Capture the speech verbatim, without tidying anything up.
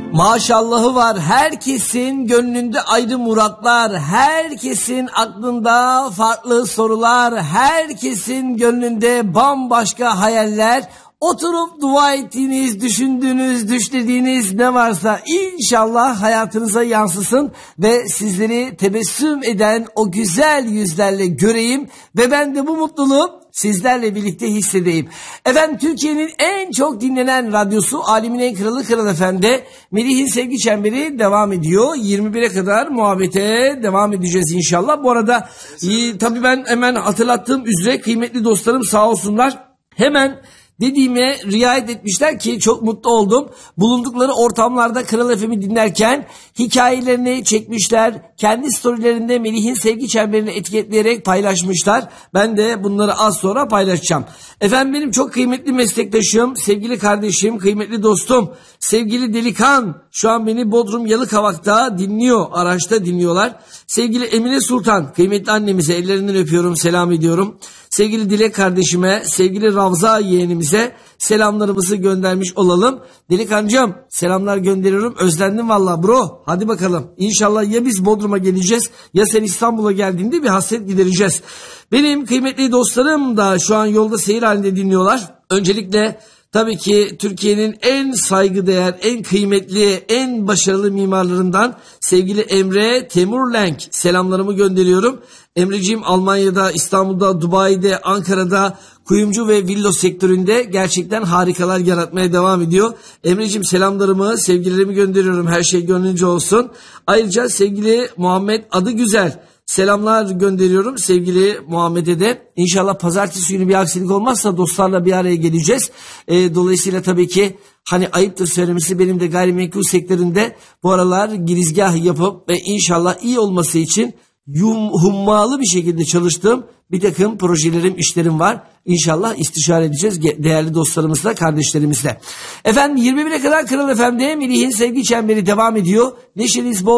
Maşallahı var, herkesin gönlünde ayrı muratlar, herkesin aklında farklı sorular, herkesin gönlünde bambaşka hayaller. Oturup dua ettiğiniz, düşündüğünüz, düşlediğiniz ne varsa inşallah hayatınıza yansısın ve sizleri tebessüm eden o güzel yüzlerle göreyim ve ben de bu mutluluğu sizlerle birlikte hissedeyim. Efendim, Türkiye'nin en çok dinlenen radyosu Alemin en kralı Kral F M'de Melih'in Sevgi Çemberi devam ediyor. yirmi bire kadar muhabbete devam edeceğiz inşallah. Bu arada e, tabii ben hemen hatırlattığım üzere kıymetli dostlarım sağ olsunlar hemen dediğime riayet etmişler ki çok mutlu oldum. Bulundukları ortamlarda Kral F M'i dinlerken hikayelerini çekmişler. Kendi storylerinde Melih'in Sevgi Çemberi'ni etiketleyerek paylaşmışlar. Ben de bunları az sonra paylaşacağım. Efendim, benim çok kıymetli meslektaşım, sevgili kardeşim, kıymetli dostum, sevgili Delikan şu an beni Bodrum Yalıkavak'ta dinliyor, araçta dinliyorlar. Sevgili Emine Sultan, kıymetli annemize ellerinden öpüyorum, selam ediyorum. Sevgili Dilek kardeşime, sevgili Ravza yeğenimize selamlarımızı göndermiş olalım. Delikancığım, selamlar gönderiyorum. Özlendim valla bro. Hadi bakalım. İnşallah ya biz Bodrum'a geleceğiz ya sen İstanbul'a geldiğinde bir hasret gidereceğiz. Benim kıymetli dostlarım da şu an yolda seyir halinde dinliyorlar. Öncelikle tabii ki Türkiye'nin en saygıdeğer, en kıymetli, en başarılı mimarlarından sevgili Emre Temurlenk selamlarımı gönderiyorum. Emreciğim Almanya'da, İstanbul'da, Dubai'de, Ankara'da kuyumcu ve villo sektöründe gerçekten harikalar yaratmaya devam ediyor. Emreciğim selamlarımı, sevgilerimi gönderiyorum. Her şey gönlünce olsun. Ayrıca sevgili Muhammed Adıgüzel selamlar gönderiyorum sevgili Muhammed'e de. İnşallah pazartesi günü bir aksilik olmazsa dostlarla bir araya geleceğiz. E, dolayısıyla tabii ki hani ayıptır söylemesi, benim de gayrimenkul sektöründe bu aralar girizgah yapıp ve inşallah iyi olması için yum, hummalı bir şekilde çalıştığım bir takım projelerim, işlerim var. İnşallah istişare edeceğiz değerli dostlarımızla, kardeşlerimizle. Efendim, yirmi bire kadar Kral F M'de Melih'in Sevgi Çemberi devam ediyor. Neşeniz bol.